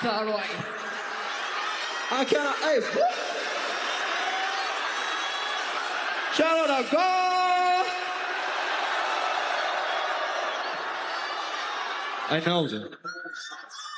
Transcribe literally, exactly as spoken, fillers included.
all right. I cannot. Hey, shout out to go. I know them.